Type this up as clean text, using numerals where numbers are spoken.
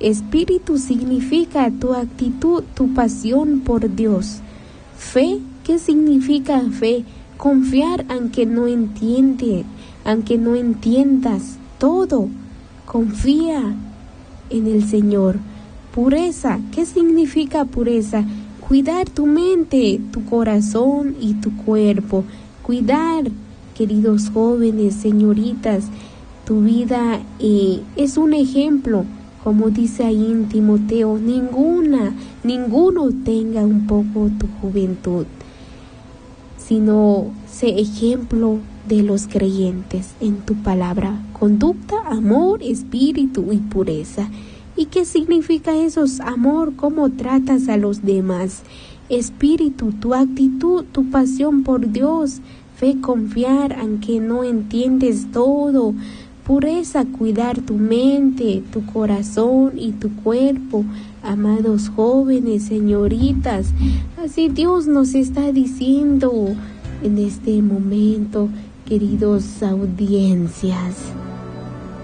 Espíritu significa tu actitud, tu pasión por Dios. Fe, ¿qué significa fe? Confiar aunque no entiendas todo. Confía en el Señor. Pureza, ¿qué significa pureza? Cuidar tu mente, tu corazón y tu cuerpo. Cuidar, queridos jóvenes, señoritas, tu vida es un ejemplo. Como dice ahí en Timoteo, ninguno tenga un poco tu juventud, sino sé ejemplo de los creyentes en tu palabra, conducta, amor, espíritu y pureza. ¿Y qué significa eso? Amor, cómo tratas a los demás. Espíritu, tu actitud, tu pasión por Dios. Fe, confiar aunque no entiendes todo. Pureza, cuidar tu mente, tu corazón y tu cuerpo. Amados jóvenes, señoritas, así Dios nos está diciendo en este momento, queridos audiencias.